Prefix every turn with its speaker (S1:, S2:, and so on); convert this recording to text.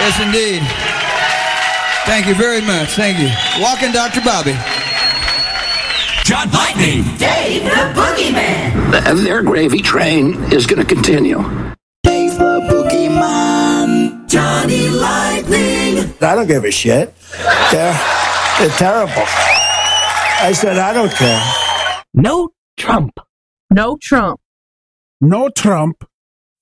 S1: Yes, indeed. Thank you very much. Thank you. Walking Dr. Bobby.
S2: John Lightning.
S3: Dave the Boogeyman.
S4: Their gravy train is going to continue.
S3: Dave the Boogeyman. Johnny Lightning.
S5: I don't give a shit. They're terrible. I said, I don't care.
S6: No Trump.
S7: No Trump.
S5: No Trump.